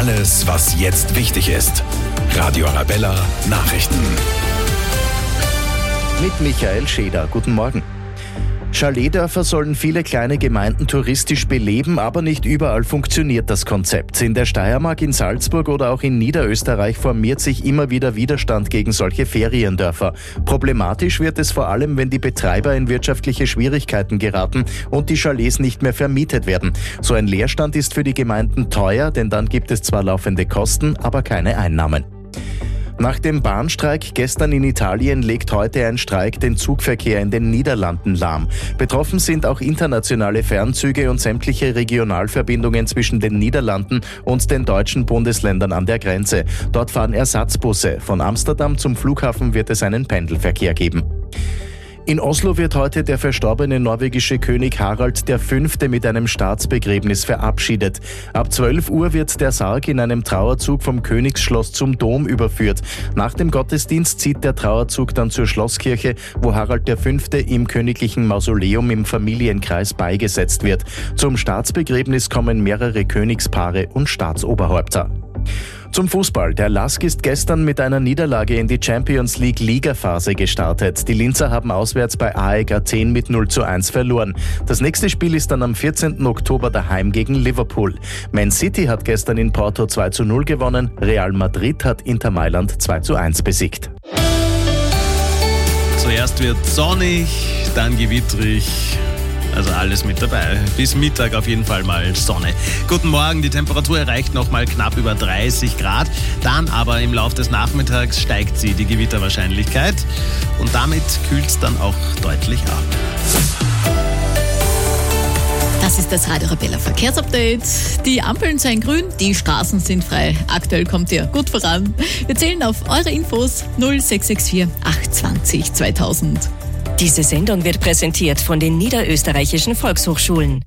Alles, was jetzt wichtig ist. Radio Arabella Nachrichten. Mit Michael Scheder. Guten Morgen. Chaletdörfer sollen viele kleine Gemeinden touristisch beleben, aber nicht überall funktioniert das Konzept. In der Steiermark, in Salzburg oder auch in Niederösterreich formiert sich immer wieder Widerstand gegen solche Feriendörfer. Problematisch wird es vor allem, wenn die Betreiber in wirtschaftliche Schwierigkeiten geraten und die Chalets nicht mehr vermietet werden. So ein Leerstand ist für die Gemeinden teuer, denn dann gibt es zwar laufende Kosten, aber keine Einnahmen. Nach dem Bahnstreik gestern in Italien legt heute ein Streik den Zugverkehr in den Niederlanden lahm. Betroffen sind auch internationale Fernzüge und sämtliche Regionalverbindungen zwischen den Niederlanden und den deutschen Bundesländern an der Grenze. Dort fahren Ersatzbusse. Von Amsterdam zum Flughafen wird es einen Pendelverkehr geben. In Oslo wird heute der verstorbene norwegische König Harald V. mit einem Staatsbegräbnis verabschiedet. Ab 12 Uhr wird der Sarg in einem Trauerzug vom Königsschloss zum Dom überführt. Nach dem Gottesdienst zieht der Trauerzug dann zur Schlosskirche, wo Harald V. im königlichen Mausoleum im Familienkreis beigesetzt wird. Zum Staatsbegräbnis kommen mehrere Königspaare und Staatsoberhäupter. Zum Fußball. Der LASK ist gestern mit einer Niederlage in die Champions League Ligaphase gestartet. Die Linzer haben auswärts bei AEK Athen mit 0:1 verloren. Das nächste Spiel ist dann am 14. Oktober daheim gegen Liverpool. Man City hat gestern in Porto 2:0 gewonnen. Real Madrid hat Inter Mailand 2:1 besiegt. Zuerst wird sonnig, dann gewittrig. Also alles mit dabei. Bis Mittag auf jeden Fall mal Sonne. Guten Morgen, die Temperatur erreicht noch mal knapp über 30 Grad. Dann aber im Laufe des Nachmittags steigt sie, die Gewitterwahrscheinlichkeit. Und damit kühlt es dann auch deutlich ab. Das ist das Radio Arabella Verkehrsupdate. Die Ampeln seien grün, die Straßen sind frei. Aktuell kommt ihr gut voran. Wir zählen auf eure Infos 0664 820 2000. Diese Sendung wird präsentiert von den Niederösterreichischen Volkshochschulen.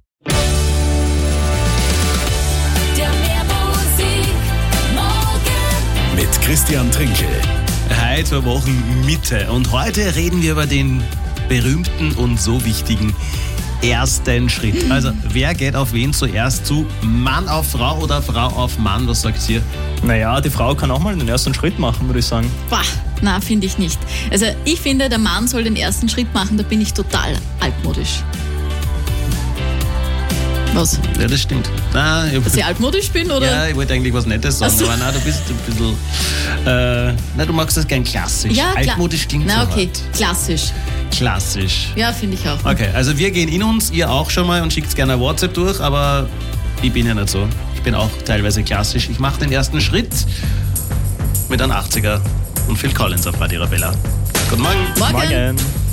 Mit Christian Trinkel. Heute zur Wochenmitte. Und heute reden wir über den berühmten und so wichtigen ersten Schritt. Also, wer geht auf wen zuerst zu? Mann auf Frau oder Frau auf Mann? Was sagt ihr? Naja, die Frau kann auch mal den ersten Schritt machen, würde ich sagen. Bah, na, finde ich nicht. Also, ich finde, der Mann soll den ersten Schritt machen, da bin ich total altmodisch. Was? Ja, das stimmt. Dass ich altmodisch bin, oder? Ja, ich wollte eigentlich was Nettes sagen, aber nein, du bist ein bisschen... du magst das gern klassisch. Ja, altmodisch klingt so okay, hart. Klassisch. Ja, finde ich auch. Okay, also wir gehen in uns, ihr auch schon mal und schickt gerne eine WhatsApp durch, aber ich bin ja nicht so. Ich bin auch teilweise klassisch. Ich mache den ersten Schritt mit einem 80er und Phil Collins auf Radio Arabella. Guten Morgen. Morgen.